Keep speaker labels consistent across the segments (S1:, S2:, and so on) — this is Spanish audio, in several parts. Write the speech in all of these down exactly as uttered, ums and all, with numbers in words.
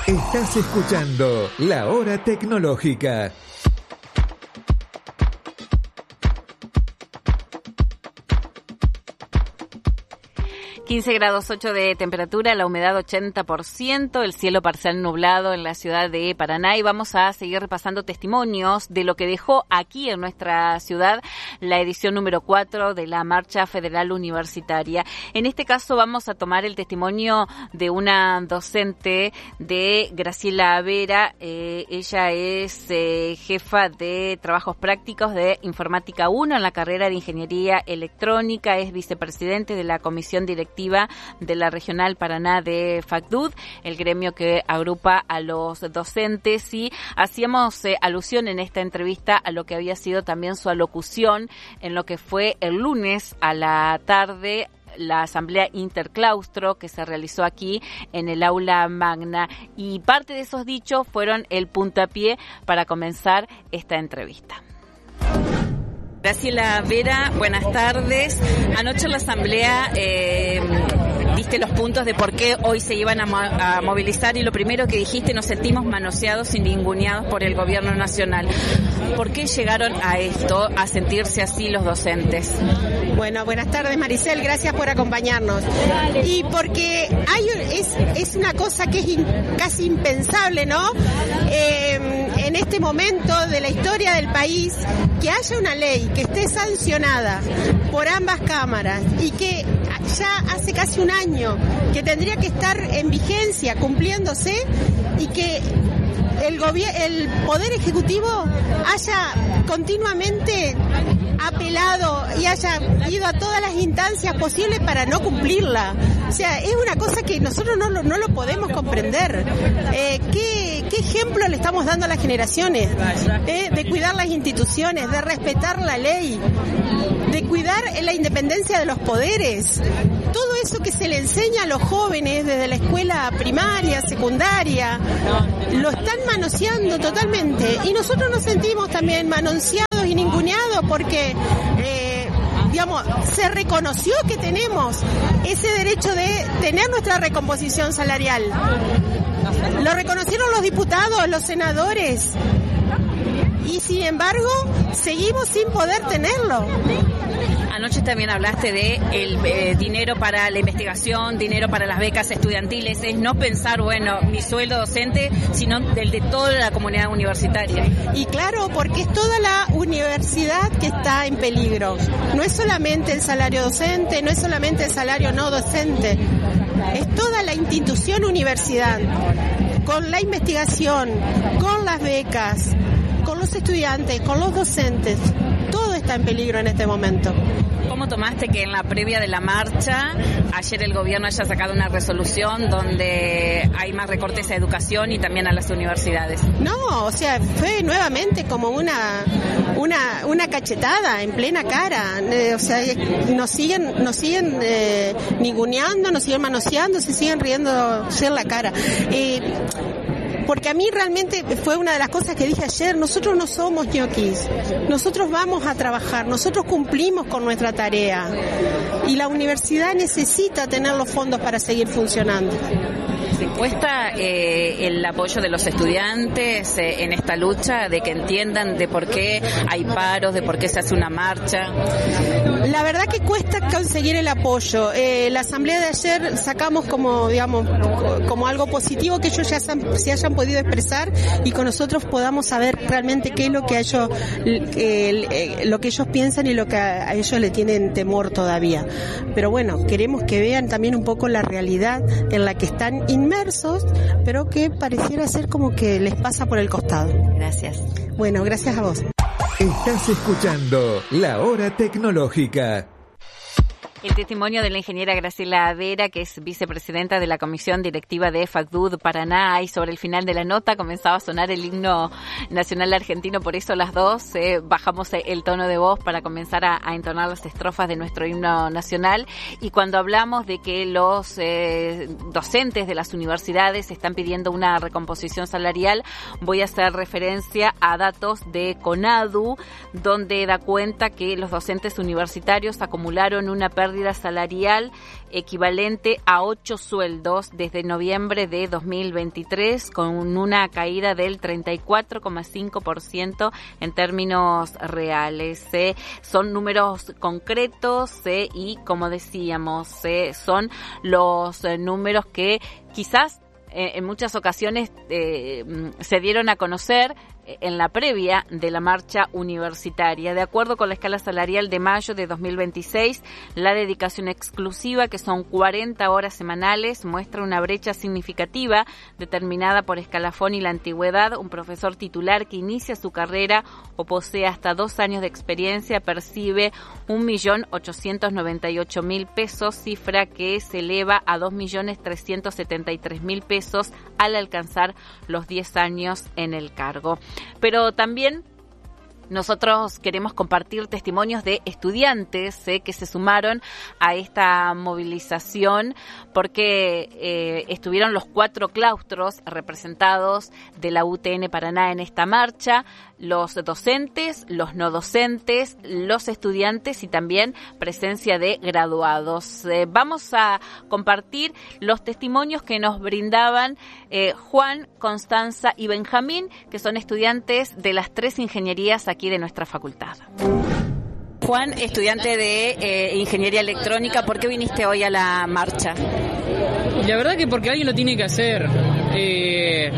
S1: Estás escuchando La Hora Tecnológica.
S2: quince grados ocho de temperatura, la humedad ochenta por ciento, el cielo parcial nublado en la ciudad de Paraná, y vamos a seguir repasando testimonios de lo que dejó aquí en nuestra ciudad la edición número cuatro de la Marcha Federal Universitaria. En este caso vamos a tomar el testimonio de una docente, de Graciela Vera. Eh, ella es eh, jefa de trabajos prácticos de Informática uno en la carrera de Ingeniería Electrónica, es vicepresidente de la Comisión Directiva de la Regional Paraná de FACDUD, el gremio que agrupa a los docentes, y hacíamos eh, alusión en esta entrevista a lo que había sido también su alocución en lo que fue el lunes a la tarde, la asamblea interclaustro que se realizó aquí en el aula magna, y parte de esos dichos fueron el puntapié para comenzar esta entrevista. Graciela Vera, buenas tardes. Anoche en la asamblea eh, diste los puntos de por qué hoy se iban a, mo- a movilizar, y lo primero que dijiste: nos sentimos manoseados y ninguneados por el gobierno nacional. ¿Por qué llegaron a esto, a sentirse así los docentes?
S3: Bueno, buenas tardes, Maricel, gracias por acompañarnos. Y porque hay es, es una cosa que es in, casi impensable, ¿no? Eh, en este momento de la historia del país, que haya una ley que esté sancionada por ambas cámaras y que ya hace casi un año que tendría que estar en vigencia, cumpliéndose, y que el gobier- el Poder Ejecutivo haya continuamente apelado y haya ido a todas las instancias posibles para no cumplirla. O sea, es una cosa que nosotros no lo, no lo podemos comprender. Eh, ¿qué, ¿Qué ejemplo le estamos dando a las generaciones? Eh, de cuidar las instituciones, de respetar la ley, de cuidar la independencia de los poderes. Todo eso que se le enseña a los jóvenes desde la escuela primaria, secundaria, lo están manoseando totalmente. Y nosotros nos sentimos también manoseados y ninguneados porque, eh, digamos, se reconoció que tenemos ese derecho de tener nuestra recomposición salarial. Lo reconocieron los diputados, los senadores, y sin embargo seguimos sin poder tenerlo.
S2: Anoche también hablaste de el eh, dinero para la investigación, dinero para las becas estudiantiles. Es no pensar, bueno, mi sueldo docente, sino del de toda la comunidad universitaria.
S3: Y claro, porque es toda la universidad que está en peligro. No es solamente el salario docente, no es solamente el salario no docente. Es toda la institución universidad, con la investigación, con las becas, con los estudiantes, con los docentes. Todo está en peligro en este momento.
S2: ¿Cómo tomaste que en la previa de la marcha ayer el gobierno haya sacado una resolución donde hay más recortes a educación y también a las universidades?
S3: No, o sea, fue nuevamente como una una una cachetada en plena cara. Eh, o sea, nos siguen nos siguen eh, ninguneando, nos siguen manoseando, se siguen riendo en la cara. Eh, Porque a mí realmente fue una de las cosas que dije ayer: nosotros no somos ñoquis, nosotros vamos a trabajar, nosotros cumplimos con nuestra tarea, y la universidad necesita tener los fondos para seguir funcionando.
S2: ¿Se cuesta eh, el apoyo de los estudiantes eh, en esta lucha, de que entiendan de por qué hay paros, de por qué se hace una marcha?
S3: La verdad que cuesta conseguir el apoyo. Eh, la asamblea de ayer sacamos como, digamos, como algo positivo que ellos ya se, se hayan podido expresar y con nosotros podamos saber realmente qué es lo que a ellos, eh, lo que ellos piensan y lo que a, a ellos le tienen temor todavía. Pero bueno, queremos que vean también un poco la realidad en la que están inmersos, pero que pareciera ser como que les pasa por el costado.
S2: Gracias.
S3: Bueno, gracias a vos.
S1: Estás escuchando La Hora Tecnológica.
S2: El testimonio de la ingeniera Graciela Vera, que es vicepresidenta de la Comisión Directiva de FACDUD Paraná, y sobre el final de la nota comenzaba a sonar el himno nacional argentino, por eso las dos eh, bajamos el tono de voz para comenzar a, a entonar las estrofas de nuestro himno nacional. Y cuando hablamos de que los eh, docentes de las universidades están pidiendo una recomposición salarial, voy a hacer referencia a datos de CONADU, donde da cuenta que los docentes universitarios acumularon una pérdida pérdida salarial equivalente a ocho sueldos desde noviembre de dos mil veintitrés, con una caída del treinta y cuatro coma cinco por ciento en términos reales. Eh. Son números concretos eh, y, como decíamos, eh, son los eh, números que quizás eh, en muchas ocasiones eh, se dieron a conocer en la previa de la marcha universitaria. De acuerdo con la escala salarial de mayo de dos mil veintiséis, la dedicación exclusiva, que son cuarenta horas semanales, muestra una brecha significativa determinada por escalafón y la antigüedad. Un profesor titular que inicia su carrera o posee hasta dos años de experiencia percibe un millón ochocientos noventa y ocho mil pesos, cifra que se eleva a dos millones trescientos setenta y tres mil pesos al alcanzar los diez años en el cargo. Pero también nosotros queremos compartir testimonios de estudiantes eh, que se sumaron a esta movilización porque eh, estuvieron los cuatro claustros representados de la U T N Paraná en esta marcha, los docentes, los no docentes, los estudiantes y también presencia de graduados. Eh, vamos a compartir los testimonios que nos brindaban eh, Juan, Constanza y Benjamín, que son estudiantes de las tres ingenierías aquí de nuestra facultad. Juan, estudiante de eh, Ingeniería Electrónica, ¿por qué viniste hoy a la marcha?
S4: La verdad que porque alguien lo tiene que hacer. Eh,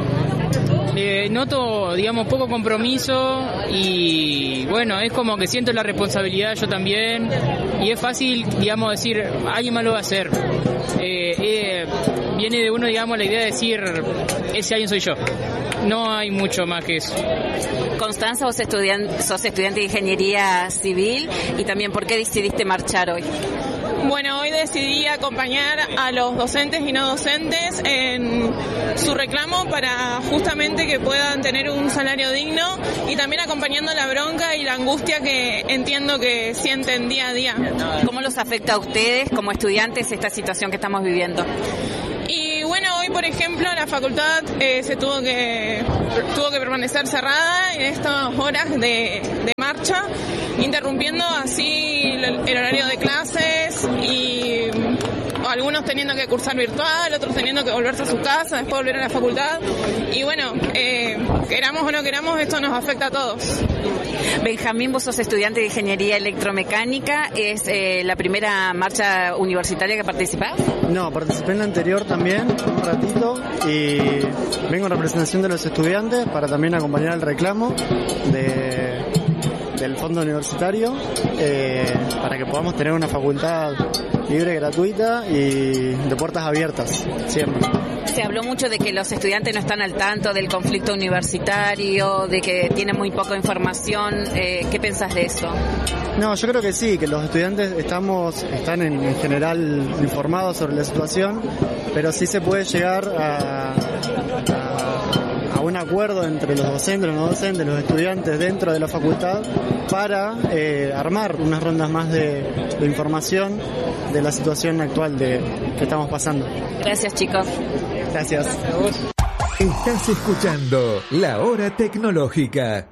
S4: eh, noto, digamos, poco compromiso y, bueno, es como que siento la responsabilidad yo también y es fácil, digamos, decir, alguien más lo va a hacer. Eh, eh, viene de uno, digamos, la idea de decir, ese alguien soy yo. No hay mucho más que eso.
S2: Constanza, vos estudian, sos estudiante de Ingeniería Civil y también, ¿por qué decidiste marchar hoy?
S5: Bueno, hoy decidí acompañar a los docentes y no docentes en su reclamo para justamente que puedan tener un salario digno y también acompañando la bronca y la angustia que entiendo que sienten día a día.
S2: ¿Cómo los afecta a ustedes como estudiantes esta situación que estamos viviendo?
S5: Y bueno, hoy por ejemplo la facultad eh, se tuvo que tuvo que permanecer cerrada en estas horas de, de marcha, interrumpiendo así el, el horario de clases y algunos teniendo que cursar virtual, otros teniendo que volverse a su casa, después volver a la facultad. Y bueno, eh, queramos o no queramos, esto nos afecta a todos.
S2: Benjamín, vos sos estudiante de Ingeniería Electromecánica. ¿Es eh, la primera marcha universitaria que participás?
S6: No, participé en la anterior también, un ratito, y vengo en representación de los estudiantes para también acompañar el reclamo de, del fondo universitario eh, para que podamos tener una facultad libre, gratuita y de puertas abiertas, siempre.
S2: Se habló mucho de que los estudiantes no están al tanto del conflicto universitario, de que tienen muy poca información. Eh, ¿Qué pensás de eso?
S6: No, yo creo que sí, que los estudiantes estamos están en, en general informados sobre la situación, pero sí se puede llegar a, a, a un acuerdo entre los docentes, los no docentes, los estudiantes dentro de la facultad para eh, armar unas rondas más de, de información de la situación actual de, que estamos pasando.
S2: Gracias, chicos.
S6: Gracias.
S1: Estás escuchando La Hora Tecnológica.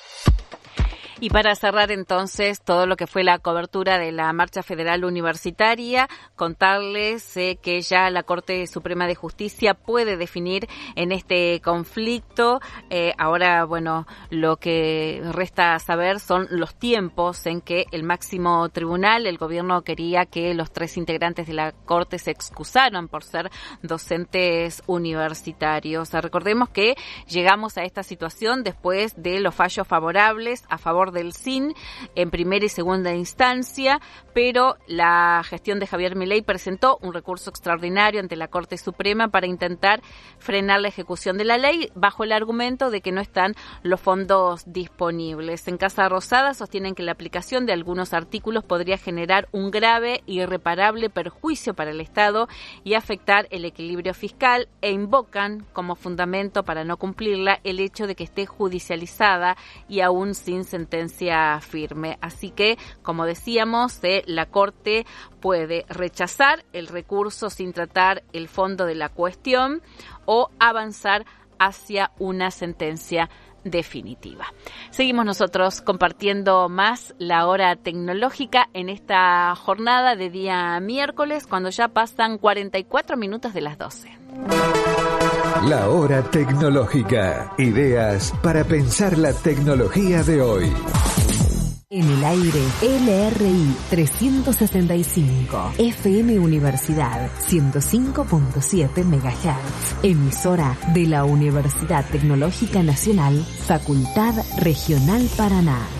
S2: Y para cerrar entonces todo lo que fue la cobertura de la Marcha Federal Universitaria, contarles eh, que ya la Corte Suprema de Justicia puede definir en este conflicto. Eh, ahora, bueno, lo que resta saber son los tiempos en que el máximo tribunal, el gobierno quería que los tres integrantes de la Corte se excusaran por ser docentes universitarios. Recordemos que llegamos a esta situación después de los fallos favorables a favor del S I N en primera y segunda instancia, pero la gestión de Javier Milei presentó un recurso extraordinario ante la Corte Suprema para intentar frenar la ejecución de la ley bajo el argumento de que no están los fondos disponibles. En Casa Rosada sostienen que la aplicación de algunos artículos podría generar un grave e irreparable perjuicio para el Estado y afectar el equilibrio fiscal e invocan como fundamento para no cumplirla el hecho de que esté judicializada y aún sin sentencia firme. Así que, como decíamos, eh, la Corte puede rechazar el recurso sin tratar el fondo de la cuestión o avanzar hacia una sentencia definitiva. Seguimos nosotros compartiendo más la hora tecnológica en esta jornada de día miércoles, cuando ya pasan cuarenta y cuatro minutos de las doce.
S1: La hora tecnológica. Ideas para pensar la tecnología de hoy.
S7: En el aire, L R I trescientos sesenta y cinco, F M Universidad ciento cinco punto siete megahertz, emisora de la Universidad Tecnológica Nacional, Facultad Regional Paraná.